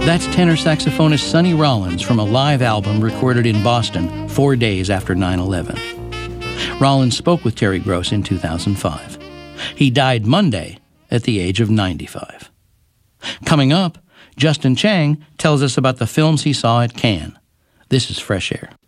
That's tenor saxophonist Sonny Rollins from a live album recorded in Boston 4 days after 9/11. Rollins spoke with Terry Gross in 2005. He died Monday at the age of 95. Coming up, Justin Chang tells us about the films he saw at Cannes. This is Fresh Air.